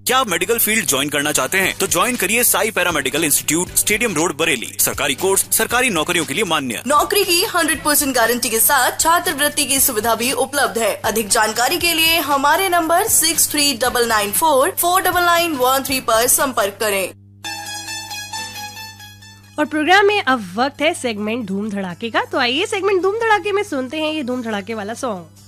क्या आप medical field join करना चाहते हैं तो ज्वाइन करिए Sai paramedical institute, stadium road, Bareilly. सरकारी कोर्स सरकारी नौकरियों के लिए मान्य। नौकरी की 100% गारंटी के साथ छात्रवृत्ति की सुविधा भी उपलब्ध है। अधिक जानकारी के लिए हमारे नंबर 6399449913 पर संपर्क करें। और प्रोग्राम में अब वक्त है सेगमेंट धूम धड़ाके का। तो आइए सेगमेंट धूम धड़ाके में सुनते हैं ये धूम धड़ाके वाला सॉन्ग।